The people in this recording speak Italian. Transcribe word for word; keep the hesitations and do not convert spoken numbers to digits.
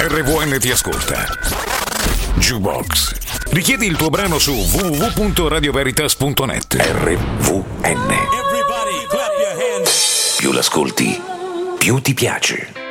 R V N ti ascolta. Jukebox. Richiedi il tuo brano su w w w punto radio veritas punto net. R V N. Più l'ascolti, più ti piace.